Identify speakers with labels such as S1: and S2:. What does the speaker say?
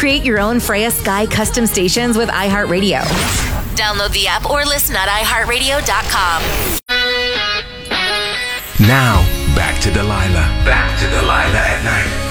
S1: Create your own Freya Sky custom stations with iHeartRadio. Download the app or listen at iHeartRadio.com.
S2: Now, back to Delilah. Back to Delilah at Night.